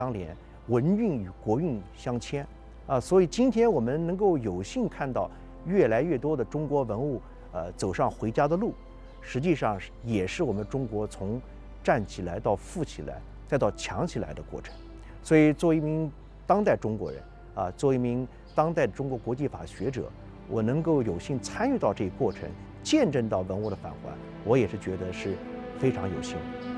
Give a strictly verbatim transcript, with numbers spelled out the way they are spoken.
相连，文运与国运相牵啊。所以今天我们能够有幸看到越来越多的中国文物呃走上回家的路，实际上也是我们中国从站起来到富起来再到强起来的过程。所以作为一名当代中国人啊，作为一名当代中国国际法学者，我能够有幸参与到这一过程，见证到文物的返还，我也是觉得是非常有幸的。